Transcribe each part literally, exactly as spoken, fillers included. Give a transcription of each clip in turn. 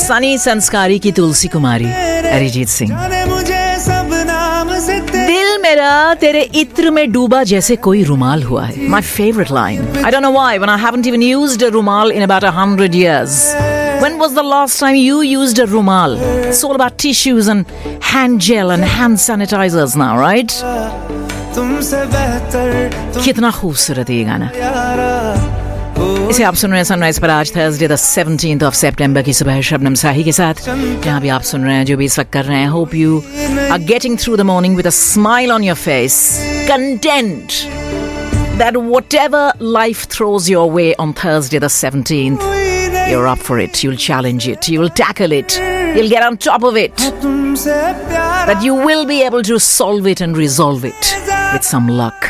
सनी संस्कारी की तुलसी कुमारी, अरिजीत सिंह। दिल मेरा तेरे इत्र में डूबा जैसे कोई रुमाल हुआ है. My favorite line. I don't know why, when I haven't even used a rumal in about a hundred years. When was the last time you used a rumal? It's all about tissues and hand gel and hand sanitizers now, right? कितना खूबसूरत है ये गाना. इसे आप सुन रहे हैं sunrise पर आज थर्सडे द सेवनटीन्थ ऑफ सितंबर की सुबह शबनम साही के साथ. जहां भी आप सुन रहे हैं, जो भी इस वक्त कर रहे हैं, hope you are getting through the morning with a smile on your face, content that whatever life throws your way on Thursday the seventeenth, you're up for it, you'll challenge it, you'll tackle it, you'll get on top of it, that you will be able to solve it and resolve it with some luck.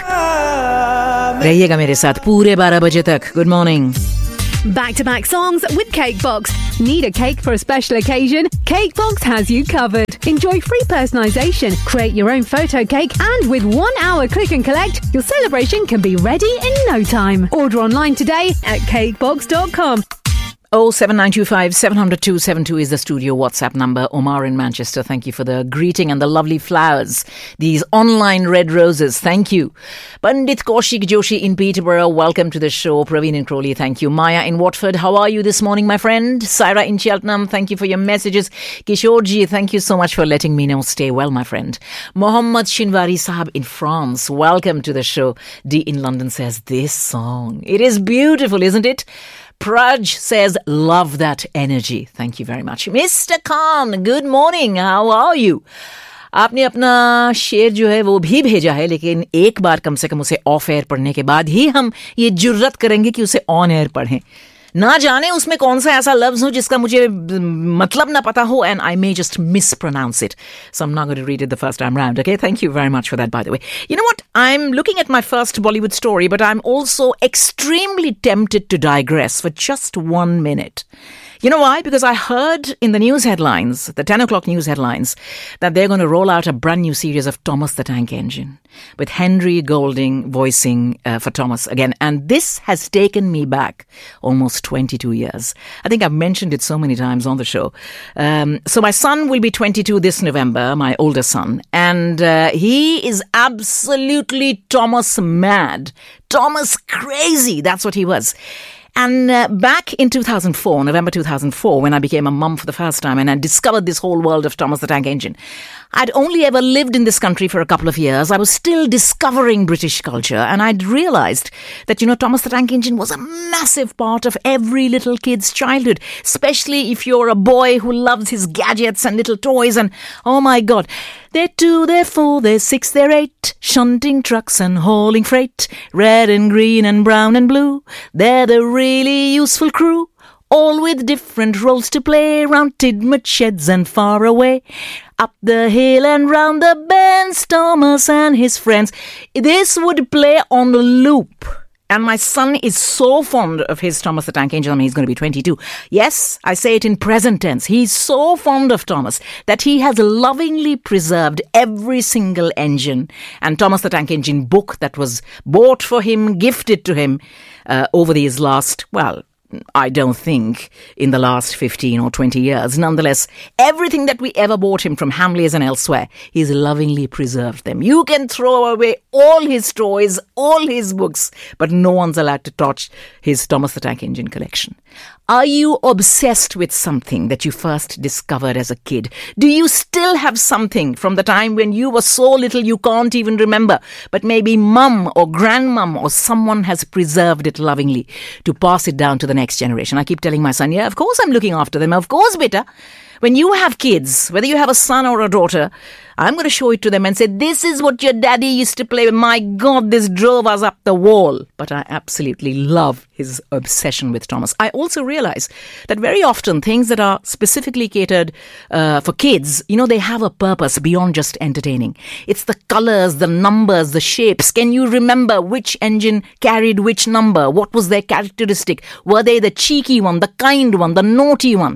रहिएगा मेरे साथ पूरे बारह बजे तक. Good morning. Back-to-back songs with Cakebox. Need a cake for a special occasion? Cakebox has you covered. Enjoy free personalisation, create your own photo cake, and with one hour click and collect, your celebration can be ready in no time. Order online today at cakebox dot com. oh seven nine two five seven zero zero two seven two is the studio WhatsApp number. Omar in Manchester, thank you for the greeting and the lovely flowers. These online red roses, thank you. Pandit Kaushik Joshi in Peterborough, welcome to the show. Praveen in Crawley, thank you. Maya in Watford, how are you this morning, my friend? Saira in Cheltenham, thank you for your messages. Kishorji, thank you so much for letting me know. Stay well, my friend. Mohammad Shinwari Sahab in France, welcome to the show. D in London says, this song, it is beautiful, isn't it? Praj says, love that energy. Thank you very much. Mister Khan, good morning. How are you? आपने अपना शेर जो है वो भी भेजा है, लेकिन एक बार कम से कम उसे ऑफ एयर पढ़ने के बाद ही हम ये जुर्रत करेंगे कि उसे ऑन एयर पढ़ें. ना जाने उसमें कौन सा ऐसा लफ्ज हो जिसका मुझे मतलब ना पता हो, and I may just mispronounce it. So I'm not going to read it the first time round, okay? Thank you very much for that, by the way. You know what? I'm looking at my first Bollywood story, but I'm also extremely tempted to digress for just one minute. You know why? Because I heard in the news headlines, the ten o'clock news headlines, that they're going to roll out a brand new series of Thomas the Tank Engine with Henry Golding voicing uh, for Thomas again. And this has taken me back almost twenty-two years. I think I've mentioned it so many times on the show. Um, so my son will be twenty-two this November, my older son, and uh, he is absolutely Thomas mad. Thomas crazy. That's what he was. And uh, back in two thousand four, November two thousand four, when I became a mum for the first time and I discovered this whole world of Thomas the Tank Engine, I'd only ever lived in this country for a couple of years. I was still discovering British culture, and I'd realized that, you know, Thomas the Tank Engine was a massive part of every little kid's childhood, especially if you're a boy who loves his gadgets and little toys. And oh my God, they're two, they're four, they're six, they're eight, shunting trucks and hauling freight, red and green and brown and blue. They're the really useful crew, all with different roles to play, round Tidmouth sheds and far away, up the hill and round the bends, Thomas and his friends. This would play on the loop. And my son is so fond of his Thomas the Tank Engine. I mean, he's going to be twenty-two. Yes, I say it in present tense. He's so fond of Thomas that he has lovingly preserved every single engine and Thomas the Tank Engine book that was bought for him, gifted to him uh, over these last, well, I don't think in the last fifteen or twenty years. Nonetheless, everything that we ever bought him from Hamleys and elsewhere, he's lovingly preserved them. You can throw away all his toys, all his books, but no one's allowed to touch his Thomas the Tank Engine collection. Are you obsessed with something that you first discovered as a kid? Do you still have something from the time when you were so little you can't even remember, but maybe mum or grandmum or someone has preserved it lovingly to pass it down to the next generation? I keep telling my son, yeah, of course I'm looking after them. Of course, beta. When you have kids, whether you have a son or a daughter, I'm going to show it to them and say, this is what your daddy used to play with. My God, this drove us up the wall. But I absolutely love his obsession with Thomas. I also realize that very often things that are specifically catered uh, for kids, you know, they have a purpose beyond just entertaining. It's the colors, the numbers, the shapes. Can you remember which engine carried which number? What was their characteristic? Were they the cheeky one, the kind one, the naughty one?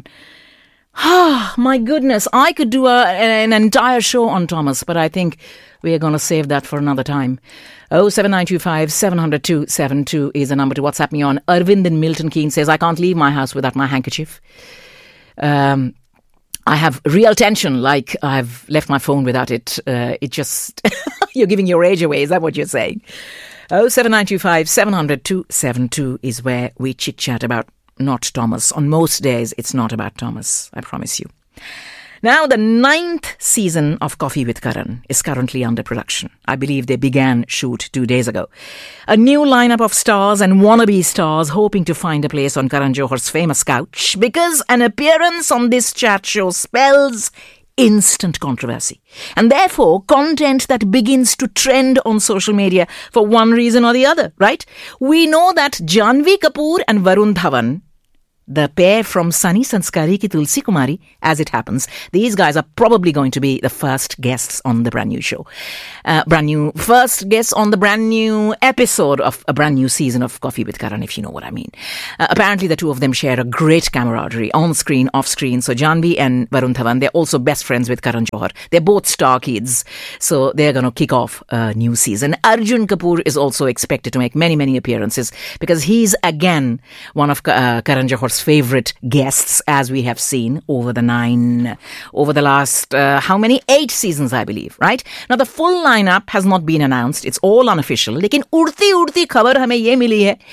Ah, my goodness, I could do a, an entire show on Thomas, but I think we are going to save that for another time. oh seven nine two five seven zero zero two seven two is the number to WhatsApp me on. Arvind in Milton Keynes says, I can't leave my house without my handkerchief. Um, I have real tension, like I've left my phone without it. Uh, it just, you're giving your age away. Is that what you're saying? oh seven nine two five seven hundred two seven two is where we chit-chat about not Thomas. On most days, it's not about Thomas, I promise you. Now, the ninth season of Coffee with Karan is currently under production. I believe they began shoot two days ago. A new lineup of stars and wannabe stars hoping to find a place on Karan Johar's famous couch, because an appearance on this chat show spells instant controversy, and therefore content that begins to trend on social media for one reason or the other, right? We know that Janhvi Kapoor and Varun Dhawan, the pair from Sunny Sanskari ki Tulsi Kumari, as it happens, these guys are probably going to be the first guests on the brand new show. Uh, brand new, first guests on the brand new episode of a brand new season of Coffee with Karan, if you know what I mean. Uh, apparently, the two of them share a great camaraderie, on screen, off screen. So Janhvi and Varun Dhawan, they're also best friends with Karan Johar. They're both star kids. So they're going to kick off a new season. Arjun Kapoor is also expected to make many, many appearances because he's again one of uh, Karan Johar's favorite guests, as we have seen over the nine, over the last, uh, how many? Eight seasons, I believe, right? Now, the full lineup has not been announced. It's all unofficial. Lekin urti urti khabar hame ye mili hai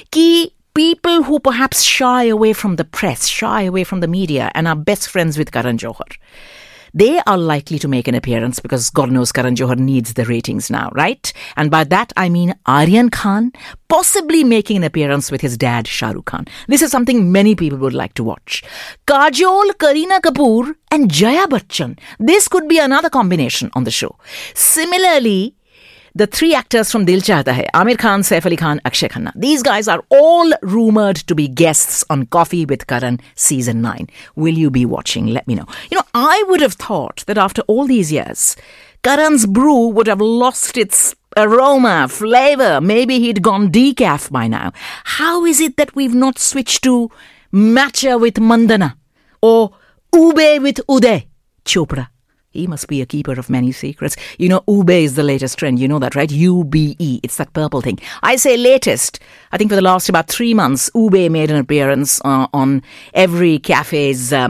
ki people who perhaps shy away from the press, shy away from the media, and are best friends with Karan Johar, they are likely to make an appearance because God knows Karan Johar needs the ratings now, right? And by that, I mean Aryan Khan possibly making an appearance with his dad, Shah Rukh Khan. This is something many people would like to watch. Kajol, Kareena Kapoor and Jaya Bachchan. This could be another combination on the show. Similarly, the three actors from Dil Chahta Hai, Amir Khan, Saif Ali Khan, Akshay Khanna. These guys are all rumoured to be guests on Coffee with Karan Season nine. Will you be watching? Let me know. You know, I would have thought that after all these years, Karan's brew would have lost its aroma, flavour. Maybe he'd gone decaf by now. How is it that we've not switched to matcha with Mandana or ube with Uday Chopra? He must be a keeper of many secrets. You know, ube is the latest trend. You know that, right? U B E. It's that purple thing. I say latest. I think for the last about three months, ube made an appearance uh, on every cafe's uh,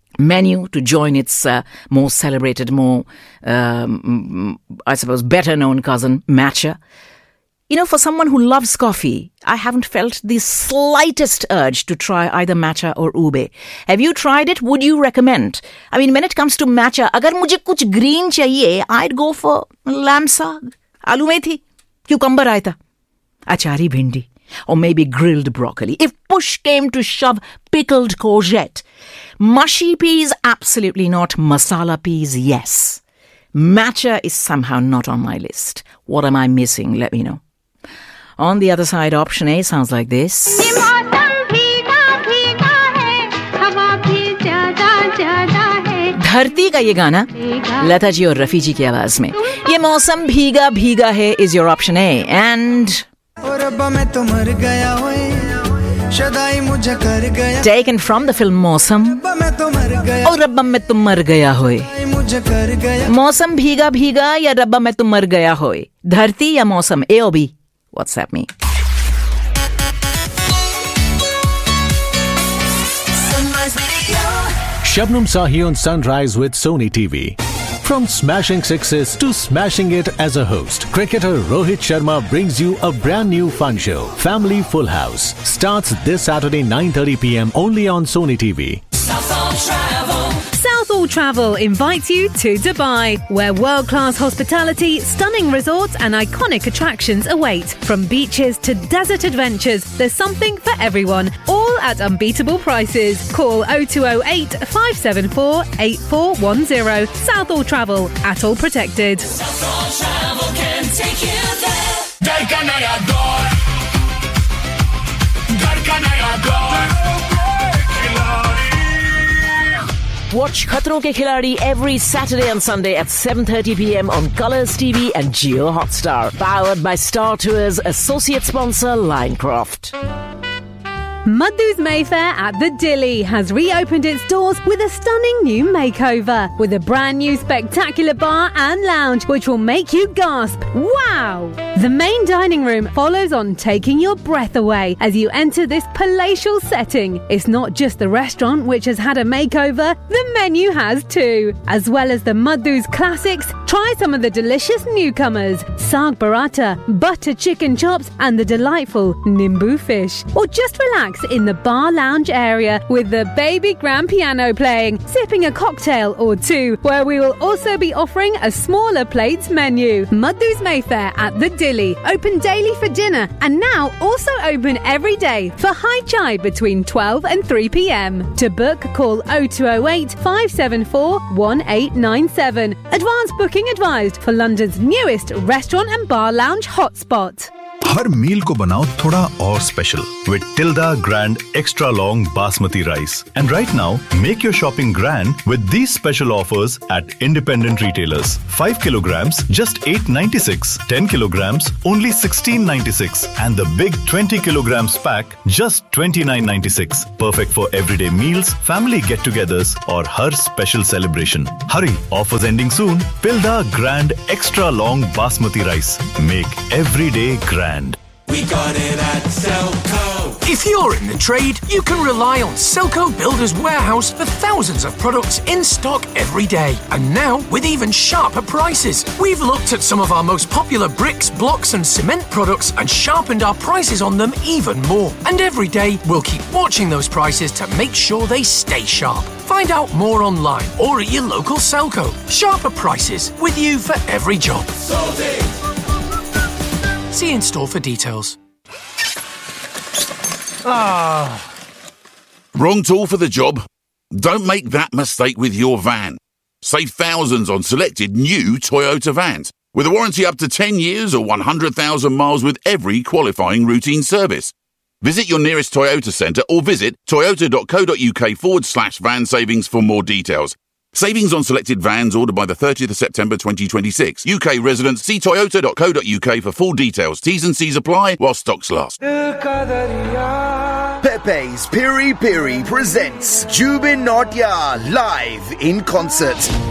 menu to join its uh, more celebrated, more, um, I suppose, better-known cousin, matcha. You know, for someone who loves coffee, I haven't felt the slightest urge to try either matcha or ube. Have you tried it? Would you recommend? I mean, when it comes to matcha, agar mujhe kuch green chahiye, I'd go for lamb saag, aloo methi, cucumber raita, achari bhindi, or maybe grilled broccoli. If push came to shove, pickled courgette. Mushy peas, absolutely not. Masala peas, yes. Matcha is somehow not on my list. What am I missing? Let me know. On the other side, option A sounds like this. धरती का ये गाना लता जी और रफी जी की आवाज में. ये मौसम भीगा भीगा है is your option A. And taken from the film Mausam. और रब्बा मैं तुम मर गया होए. मौसम भीगा भीगा या रब्बा मैं तुम मर गया होए. धरती या मौसम, A or B? WhatsApp me. Shabnam Sahi on Sunrise with Sony T V. From smashing sixes to smashing it as a host, cricketer Rohit Sharma brings you a brand new fun show, Family Full House. Starts this Saturday nine thirty p.m. only on Sony T V. Southall Travel. Southall Travel invites you to Dubai, where world-class hospitality, stunning resorts and iconic attractions await. From beaches to desert adventures, there's something for everyone, all at unbeatable prices. Call oh two oh eight, five seven four, eight four one oh. Southall Travel, at all protected. Southall Travel can take you there. Dar ka naya daur. Dar ka naya daur. Watch Khatron Ke Khiladi every Saturday and Sunday at seven thirty p.m. on Colours T V and Jio Hotstar. Powered by Star Tours, associate sponsor Linecroft. Madhu's Mayfair at the Dilly has reopened its doors with a stunning new makeover, with a brand new spectacular bar and lounge which will make you gasp, wow! The main dining room follows on, taking your breath away as you enter this palatial setting. It's not just the restaurant which has had a makeover, the menu has too. As well as the Madhu's classics, try some of the delicious newcomers, Saag Paratha, butter chicken chops and the delightful Nimbu fish. Or just relax in the bar lounge area with the baby grand piano playing, sipping a cocktail or two, where we will also be offering a smaller plates menu. Madhu's Mayfair at the Dilly, open daily for dinner and now also open every day for high chai between twelve and three p.m. To book, call oh two oh eight, five seven four, one eight nine seven. Advance booking advised for London's newest restaurant and bar lounge hotspot. हर मील को बनाओ थोड़ा और special with Tilda Grand Extra Long Basmati Rice. And right now, make your shopping grand with these special offers at independent retailers. five kilograms, just eight ninety-six. ten kilograms, only sixteen ninety-six. And the big twenty kilograms pack, just twenty-nine ninety-six. Perfect for everyday meals, family get-togethers, or her special celebration. Hurry, offers ending soon. Tilda Grand Extra Long Basmati Rice. Make every day grand. We got it at Selco. If you're in the trade, you can rely on Selco Builders Warehouse for thousands of products in stock every day. And now, with even sharper prices. We've looked at some of our most popular bricks, blocks and cement products and sharpened our prices on them even more. And every day, we'll keep watching those prices to make sure they stay sharp. Find out more online or at your local Selco. Sharper prices, with you for every job. Sold it. See in store for details. Ah. Wrong tool for the job? Don't make that mistake with your van. Save thousands on selected new Toyota vans, with a warranty up to ten years or one hundred thousand miles with every qualifying routine service. Visit your nearest Toyota centre or visit toyota.co.uk forward slash van savings for more details. Savings on selected vans ordered by the thirtieth of September twenty twenty-six. U K residents, see toyota.co.uk for full details. T's and C's apply while stocks last. Pepe's Piri Piri presents Jubin Nautya live in concert.